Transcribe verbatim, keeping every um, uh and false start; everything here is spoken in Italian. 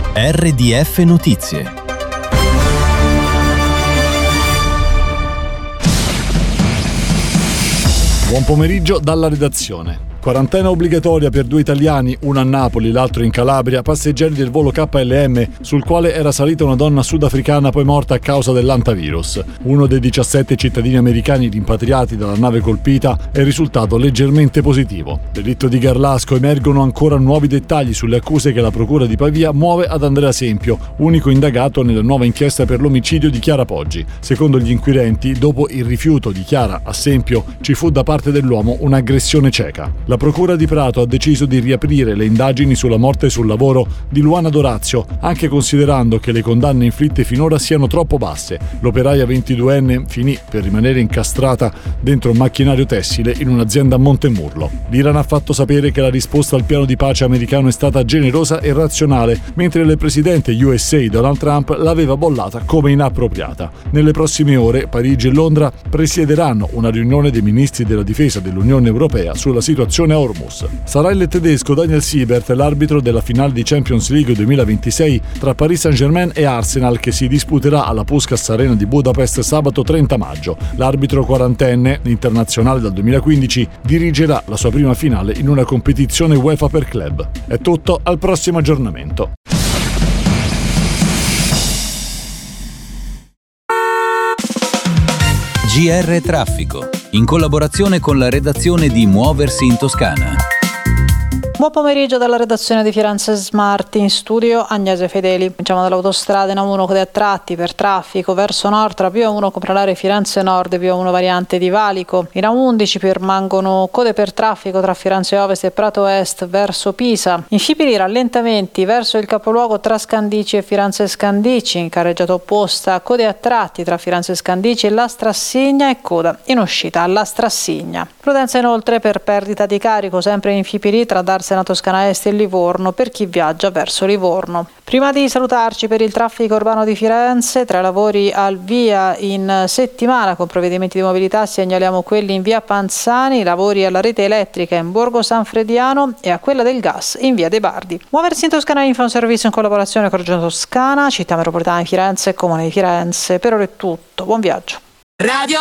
R D F Notizie. Buon pomeriggio dalla redazione. Quarantena obbligatoria per due italiani, uno a Napoli, l'altro in Calabria, passeggeri del volo K L M sul quale era salita una donna sudafricana poi morta a causa dell'antavirus. Uno dei diciassette cittadini americani rimpatriati dalla nave colpita è risultato leggermente positivo. Delitto di Garlasco, emergono ancora nuovi dettagli sulle accuse che la procura di Pavia muove ad Andrea Sempio, unico indagato nella nuova inchiesta per l'omicidio di Chiara Poggi. Secondo gli inquirenti, dopo il rifiuto di Chiara a Sempio, ci fu da parte dell'uomo un'aggressione cieca. La procura di Prato ha deciso di riaprire le indagini sulla morte sul lavoro di Luana Dorazio, anche considerando che le condanne inflitte finora siano troppo basse. L'operaia ventiduenne finì per rimanere incastrata dentro un macchinario tessile in un'azienda a Montemurlo. L'Iran ha fatto sapere che la risposta al piano di pace americano è stata generosa e razionale, mentre il presidente U S A Donald Trump l'aveva bollata come inappropriata. Nelle prossime ore Parigi e Londra presiederanno una riunione dei ministri della difesa dell'Unione Europea sulla situazione a Hormuz. Sarà il tedesco Daniel Siebert l'arbitro della finale di Champions League duemilaventisei tra Paris Saint-Germain e Arsenal, che si disputerà alla Puskás Arena di Budapest sabato trenta maggio. L'arbitro quarantenne, internazionale dal duemilaquindici, dirigerà la sua prima finale in una competizione UEFA per club. È tutto, al prossimo aggiornamento. G R Traffico, in collaborazione con la redazione di Muoversi in Toscana. Buon pomeriggio dalla redazione di Firenze Smart, in studio Agnese Fedeli. Cominciamo dall'autostrada in A uno code a tratti per traffico verso nord tra P A uno Compranare Firenze Nord e P A uno variante di Valico. In A undici permangono code per traffico tra Firenze Ovest e Prato Est verso Pisa. In Scipoli rallentamenti verso il capoluogo tra Scandicci e Firenze Scandicci. In carreggiata opposta code a tratti tra Firenze Scandicci e la Strassigna e coda in uscita alla Strassigna. Prudenza inoltre per perdita di carico sempre in Fipili tra Darsena Toscana Est e Livorno per chi viaggia verso Livorno. Prima di salutarci, per il traffico urbano di Firenze, tra lavori al via in settimana con provvedimenti di mobilità segnaliamo quelli in via Panzani, lavori alla rete elettrica in Borgo San Frediano e a quella del gas in via De Bardi. Muoversi in Toscana Info, un servizio in collaborazione con Regione Toscana, Città Metropolitana di Firenze e Comune di Firenze. Per ora è tutto, buon viaggio. Radio